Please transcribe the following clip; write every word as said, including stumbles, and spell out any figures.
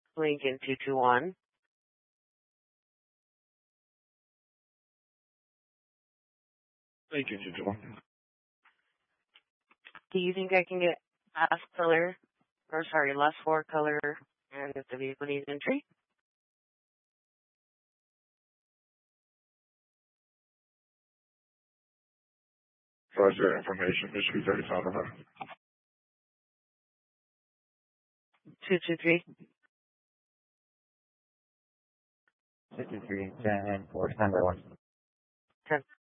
Lincoln two two one. Lincoln two two one. Do you think I can get last color, or sorry, last four color, and if the vehicle needs entry? Roger, information, Michigan thirty-five of her. two two three. two two three, ten, four, number one. ten.